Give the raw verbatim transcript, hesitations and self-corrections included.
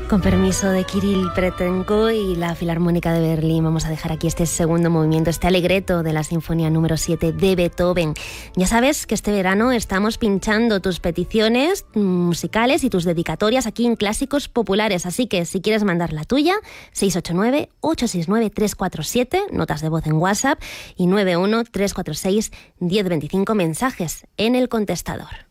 Con permiso de Kirill Petenko y la Filarmónica de Berlín, vamos a dejar aquí este segundo movimiento, este alegreto de la Sinfonía número siete de Beethoven. Ya sabes que este verano estamos pinchando tus peticiones musicales y tus dedicatorias aquí en Clásicos Populares, así que si quieres mandar la tuya, seis ocho nueve, ocho seis nueve, tres cuatro siete, notas de voz en WhatsApp, y nueve uno, tres cuatro seis, uno cero dos cinco, mensajes en el contestador.